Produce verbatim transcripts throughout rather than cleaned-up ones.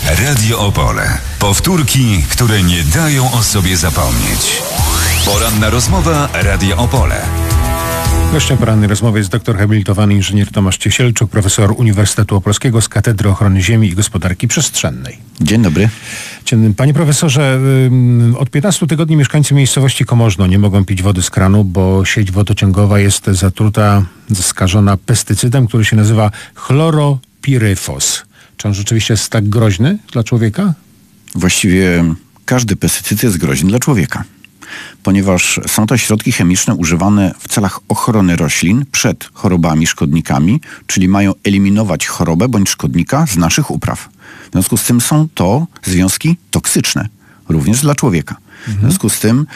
Radio Opole. Powtórki, które nie dają o sobie zapomnieć. Poranna rozmowa Radia Opole. Gościem porannej rozmowy jest doktor habilitowany inżynier Tomasz Ciesielczuk, profesor Uniwersytetu Opolskiego z Katedry Ochrony Ziemi i Gospodarki Przestrzennej. Dzień dobry. Panie profesorze, od piętnastu tygodni mieszkańcy miejscowości Komorzno nie mogą pić wody z kranu, bo sieć wodociągowa jest zatruta, skażona pestycydem, który się nazywa chloropiryfos. Czy on rzeczywiście jest tak groźny dla człowieka? Właściwie każdy pestycyd jest groźny dla człowieka, ponieważ są to środki chemiczne używane w celach ochrony roślin przed chorobami, szkodnikami, czyli mają eliminować chorobę bądź szkodnika z naszych upraw. W związku z tym są to związki toksyczne, również dla człowieka. Mhm. W związku z tym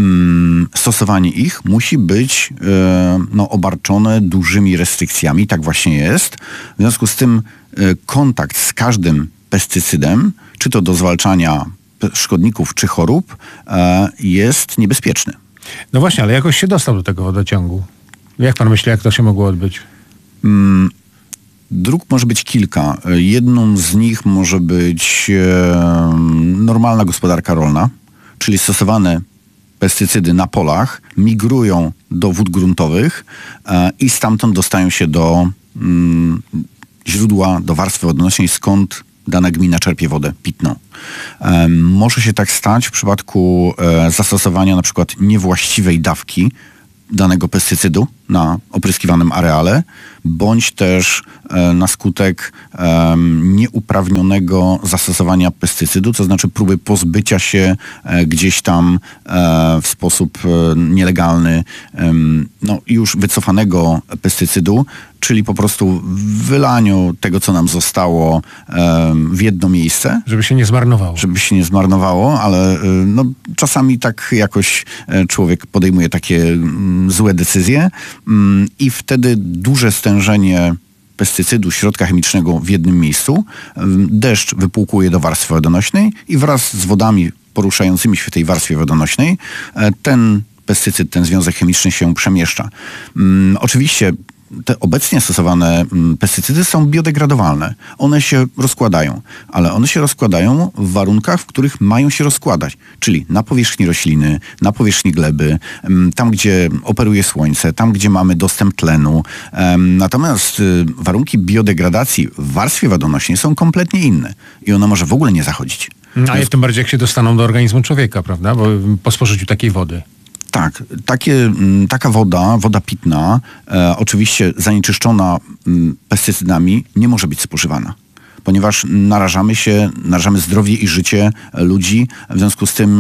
mm, stosowanie ich musi być e, no, obarczone dużymi restrykcjami, tak właśnie jest. W związku z tym e, kontakt z każdym pestycydem, czy to do zwalczania szkodników czy chorób, e, jest niebezpieczny. No właśnie, ale jakoś się dostał do tego wodociągu. Jak pan myśli, jak to się mogło odbyć? Mm, dróg może być kilka. Jedną z nich może być e, normalna gospodarka rolna, czyli stosowane pestycydy na polach migrują do wód gruntowych e, i stamtąd dostają się do mm, źródła, do warstwy wodonosinej, skąd dana gmina czerpie wodę pitną. E, może się tak stać w przypadku e, zastosowania na przykład niewłaściwej dawki danego pestycydu na opryskiwanym areale, bądź też e, na skutek e, nieuprawnionego zastosowania pestycydu, to znaczy próby pozbycia się e, gdzieś tam e, w sposób e, nielegalny e, no, już wycofanego pestycydu, czyli po prostu wylaniu tego, co nam zostało e, w jedno miejsce. Żeby się nie zmarnowało. Żeby się nie zmarnowało, ale e, no, czasami tak jakoś e, człowiek podejmuje takie m, złe decyzje m, i wtedy duże stężenie pestycydu, środka chemicznego w jednym miejscu, m, deszcz wypłukuje do warstwy wodonośnej i wraz z wodami poruszającymi się w tej warstwie wodonośnej e, ten pestycyd, ten związek chemiczny się przemieszcza. M, oczywiście te obecnie stosowane pestycydy są biodegradowalne. One się rozkładają, ale one się rozkładają w warunkach, w których mają się rozkładać, czyli na powierzchni rośliny, na powierzchni gleby, tam gdzie operuje słońce, tam gdzie mamy dostęp tlenu. Natomiast warunki biodegradacji w warstwie wodonośnej są kompletnie inne i ona może w ogóle nie zachodzić. A jak tym bardziej jak się dostaną do organizmu człowieka, prawda? Bo po spożyciu takiej wody. Tak, takie, taka woda, woda pitna, e, oczywiście zanieczyszczona m, pestycydami, nie może być spożywana, ponieważ narażamy się, narażamy zdrowie i życie ludzi. W związku z tym,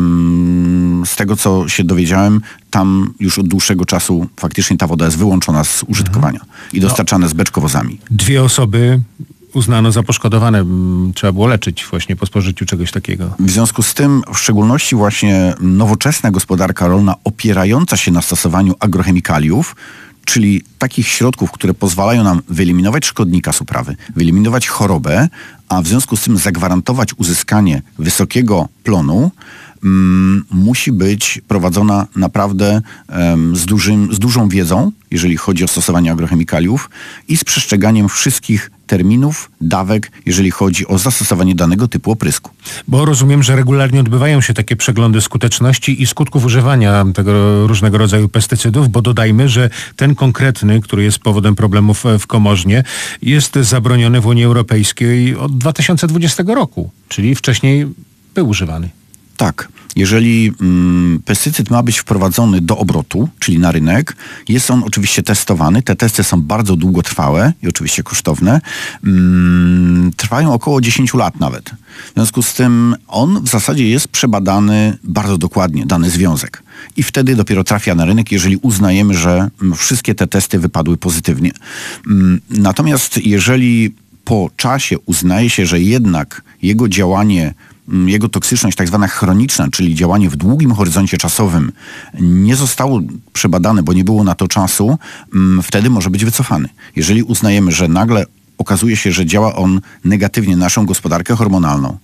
em, z tego co się dowiedziałem, tam już od dłuższego czasu faktycznie ta woda jest wyłączona z użytkowania mhm. i dostarczana no. z beczkowozami. Dwie osoby uznano za poszkodowane. Trzeba było leczyć właśnie po spożyciu czegoś takiego. W związku z tym, w szczególności właśnie nowoczesna gospodarka rolna opierająca się na stosowaniu agrochemikaliów, czyli takich środków, które pozwalają nam wyeliminować szkodnika z uprawy, wyeliminować chorobę, a w związku z tym zagwarantować uzyskanie wysokiego plonu, mm, musi być prowadzona naprawdę um, z, dużym, z dużą wiedzą, jeżeli chodzi o stosowanie agrochemikaliów i z przestrzeganiem wszystkich terminów, dawek, jeżeli chodzi o zastosowanie danego typu oprysku. Bo rozumiem, że regularnie odbywają się takie przeglądy skuteczności i skutków używania tego różnego rodzaju pestycydów, bo dodajmy, że ten konkretny, który jest powodem problemów w Komorznie, jest zabroniony w Unii Europejskiej od dwa tysiące dwudziestego roku, czyli wcześniej był używany. Tak. Jeżeli mm, pestycyd ma być wprowadzony do obrotu, czyli na rynek, jest on oczywiście testowany. Te testy są bardzo długotrwałe i oczywiście kosztowne. Mm, trwają około dziesięć lat nawet. W związku z tym on w zasadzie jest przebadany bardzo dokładnie, dany związek. I wtedy dopiero trafia na rynek, jeżeli uznajemy, że wszystkie te testy wypadły pozytywnie. Mm, natomiast jeżeli po czasie uznaje się, że jednak jego działanie, jego toksyczność tak zwana chroniczna, czyli działanie w długim horyzoncie czasowym, nie zostało przebadane, bo nie było na to czasu, wtedy może być wycofany. Jeżeli uznajemy, że nagle okazuje się, że działa on negatywnie na naszą gospodarkę hormonalną,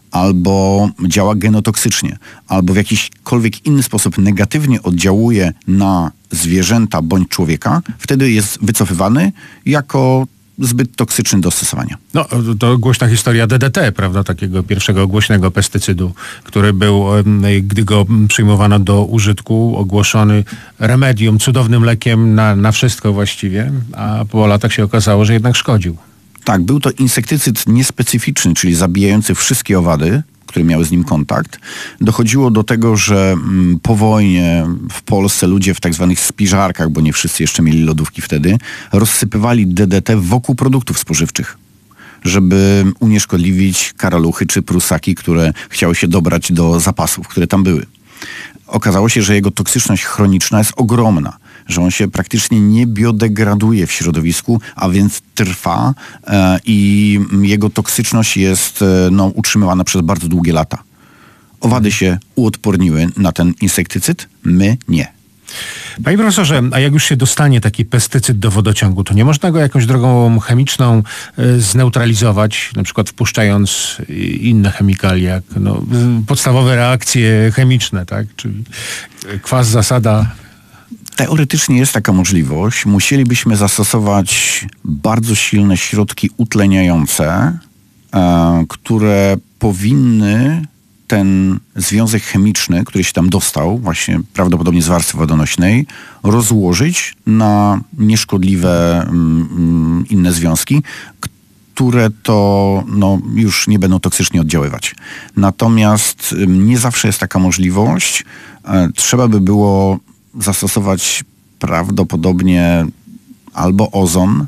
albo działa genotoksycznie, albo w jakiśkolwiek inny sposób negatywnie oddziałuje na zwierzęta bądź człowieka, wtedy jest wycofywany jako zbyt toksyczny do stosowania. No, to głośna historia D D T, prawda, takiego pierwszego głośnego pestycydu, który był, gdy go przyjmowano do użytku, ogłoszony remedium, cudownym lekiem na, na wszystko właściwie, a po latach się okazało, że jednak szkodził. Tak, był to insektycyd niespecyficzny, czyli zabijający wszystkie owady, które miały z nim kontakt. Dochodziło do tego, że mm, po wojnie w Polsce ludzie w tak zwanych spiżarkach, bo nie wszyscy jeszcze mieli lodówki wtedy, rozsypywali D D T wokół produktów spożywczych, żeby unieszkodliwić karaluchy czy prusaki, które chciały się dobrać do zapasów, które tam były. Okazało się, że jego toksyczność chroniczna jest ogromna, że on się praktycznie nie biodegraduje w środowisku, a więc trwa e, i jego toksyczność jest e, no, utrzymywana przez bardzo długie lata. Owady się uodporniły na ten insektycyd, my nie. Panie profesorze, a jak już się dostanie taki pestycyd do wodociągu, to nie można go jakąś drogą chemiczną y, zneutralizować, na przykład wpuszczając inne chemikalia, jak no, podstawowe reakcje chemiczne, tak? Czyli kwas, zasada. Teoretycznie jest taka możliwość. Musielibyśmy zastosować bardzo silne środki utleniające, e, które powinny ten związek chemiczny, który się tam dostał, właśnie prawdopodobnie z warstwy wodonośnej, rozłożyć na nieszkodliwe mm, inne związki, które to no, już nie będą toksycznie oddziaływać. Natomiast nie zawsze jest taka możliwość. E, trzeba by było zastosować prawdopodobnie albo ozon,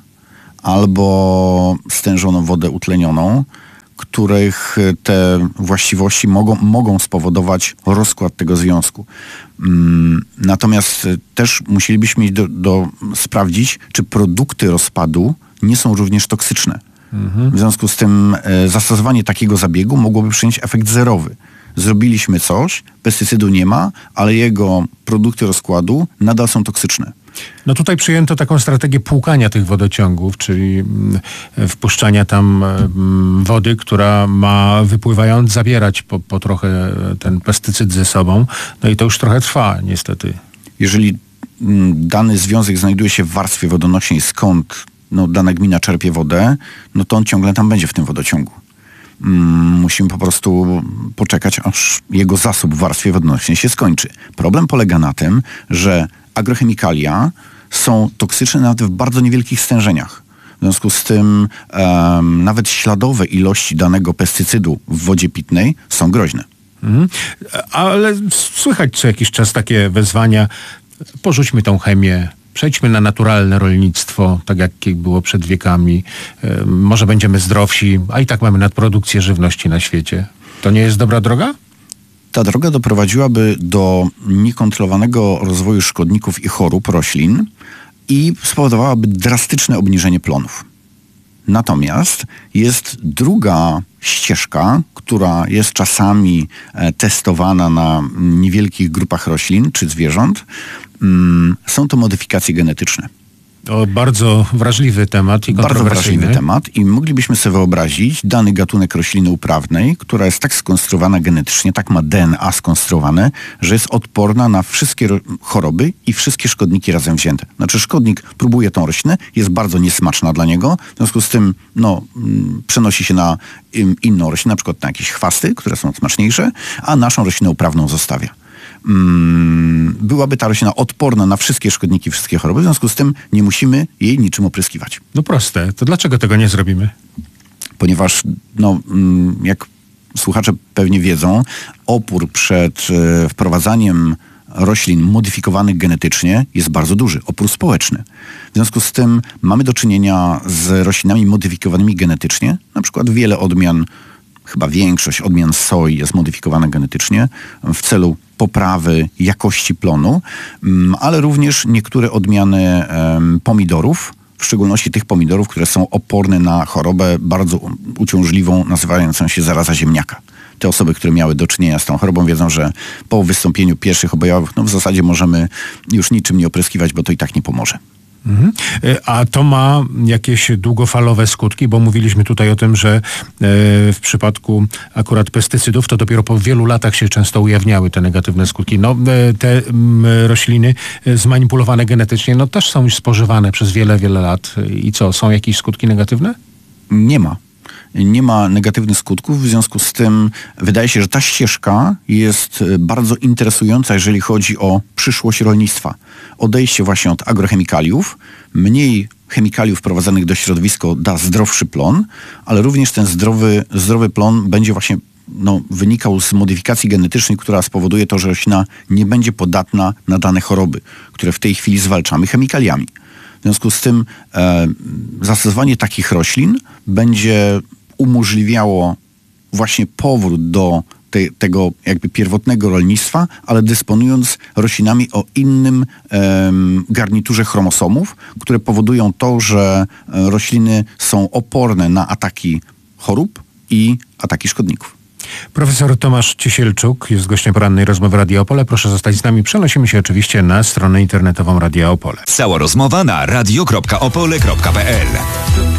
albo stężoną wodę utlenioną, których te właściwości mogą, mogą spowodować rozkład tego związku. Natomiast też musielibyśmy do, do sprawdzić, czy produkty rozpadu nie są również toksyczne. Mhm. W związku z tym e, zastosowanie takiego zabiegu mogłoby przynieść efekt zerowy. Zrobiliśmy coś, pestycydu nie ma, ale jego produkty rozkładu nadal są toksyczne. No tutaj przyjęto taką strategię płukania tych wodociągów, czyli wpuszczania tam wody, która ma wypływając zabierać po, po trochę ten pestycyd ze sobą. No i to już trochę trwa niestety. Jeżeli dany związek znajduje się w warstwie wodonośnej, skąd no, dana gmina czerpie wodę, no to on ciągle tam będzie w tym wodociągu. Musimy po prostu poczekać, aż jego zasób w warstwie wodonośnej się skończy. Problem polega na tym, że agrochemikalia są toksyczne nawet w bardzo niewielkich stężeniach. W związku z tym um, nawet śladowe ilości danego pestycydu w wodzie pitnej są groźne. Mhm. Ale słychać co jakiś czas takie wezwania, porzućmy tą chemię, przejdźmy na naturalne rolnictwo, tak jak było przed wiekami. Może będziemy zdrowsi, a i tak mamy nadprodukcję żywności na świecie. To nie jest dobra droga? Ta droga doprowadziłaby do niekontrolowanego rozwoju szkodników i chorób roślin i spowodowałaby drastyczne obniżenie plonów. Natomiast jest druga ścieżka, która jest czasami testowana na niewielkich grupach roślin czy zwierząt. Są to modyfikacje genetyczne. To bardzo wrażliwy temat i kontrowersyjny. Bardzo wrażliwy temat i moglibyśmy sobie wyobrazić dany gatunek rośliny uprawnej, która jest tak skonstruowana genetycznie, tak ma D N A skonstruowane, że jest odporna na wszystkie choroby i wszystkie szkodniki razem wzięte. Znaczy szkodnik próbuje tą roślinę, jest bardzo niesmaczna dla niego, w związku z tym no, przenosi się na inną roślinę, na przykład na jakieś chwasty, które są smaczniejsze, a naszą roślinę uprawną zostawia. Byłaby ta roślina odporna na wszystkie szkodniki, wszystkie choroby, w związku z tym nie musimy jej niczym opryskiwać. No proste, to dlaczego tego nie zrobimy? Ponieważ, no, jak słuchacze pewnie wiedzą, opór przed wprowadzaniem roślin modyfikowanych genetycznie jest bardzo duży, opór społeczny. W związku z tym mamy do czynienia z roślinami modyfikowanymi genetycznie, na przykład wiele odmian, chyba większość odmian soi jest modyfikowana genetycznie w celu poprawy jakości plonu, ale również niektóre odmiany pomidorów, w szczególności tych pomidorów, które są oporne na chorobę bardzo uciążliwą, nazywającą się zaraza ziemniaka. Te osoby, które miały do czynienia z tą chorobą, wiedzą, że po wystąpieniu pierwszych objawów, no w zasadzie możemy już niczym nie opryskiwać, bo to i tak nie pomoże. Mhm. A to ma jakieś długofalowe skutki, bo mówiliśmy tutaj o tym, że w przypadku akurat pestycydów to dopiero po wielu latach się często ujawniały te negatywne skutki. No, te rośliny zmanipulowane genetycznie, no też są już spożywane przez wiele, wiele lat. I co, są jakieś skutki negatywne? Nie ma. Nie ma negatywnych skutków, w związku z tym wydaje się, że ta ścieżka jest bardzo interesująca, jeżeli chodzi o przyszłość rolnictwa. Odejście właśnie od agrochemikaliów, mniej chemikaliów wprowadzanych do środowiska da zdrowszy plon, ale również ten zdrowy, zdrowy plon będzie właśnie no, wynikał z modyfikacji genetycznej, która spowoduje to, że roślina nie będzie podatna na dane choroby, które w tej chwili zwalczamy chemikaliami. W związku z tym e, zastosowanie takich roślin będzie umożliwiało właśnie powrót do te, tego jakby pierwotnego rolnictwa, ale dysponując roślinami o innym e, garniturze chromosomów, które powodują to, że rośliny są oporne na ataki chorób i ataki szkodników. Profesor Tomasz Ciesielczuk jest gościem porannej rozmowy Radia Opole. Proszę zostać z nami. Przenosimy się oczywiście na stronę internetową Radia Opole. Cała rozmowa na radio kropka opole kropka p l.